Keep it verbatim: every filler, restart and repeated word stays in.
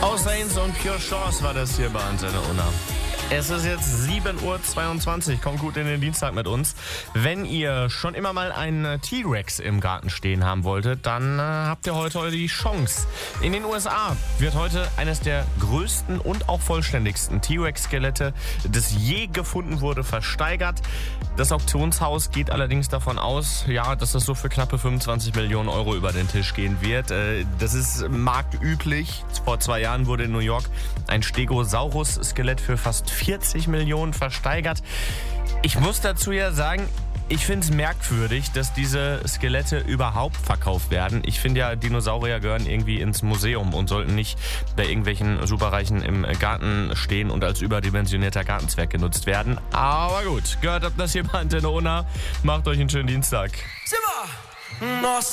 Saints und Pure Shores war das hier bei Antenne Unna. Es ist jetzt sieben Uhr zweiundzwanzig, kommt gut in den Dienstag mit uns. Wenn ihr schon immer mal einen T-Rex im Garten stehen haben wolltet, dann äh, habt ihr heute die Chance. In den U S A wird heute eines der größten und auch vollständigsten T-Rex-Skelette, das je gefunden wurde, versteigert. Das Auktionshaus geht allerdings davon aus, ja, dass das so für knappe fünfundzwanzig Millionen Euro über den Tisch gehen wird. Äh, das ist marktüblich. Vor zwei Jahren wurde in New York ein Stegosaurus-Skelett für fast vierzig Millionen versteigert. Ich muss dazu ja sagen, ich finde es merkwürdig, dass diese Skelette überhaupt verkauft werden. Ich finde ja, Dinosaurier gehören irgendwie ins Museum und sollten nicht bei irgendwelchen Superreichen im Garten stehen und als überdimensionierter Gartenzwerg genutzt werden. Aber gut, gehört habt das hier bei Antenne Unna. Macht euch einen schönen Dienstag. Simmer!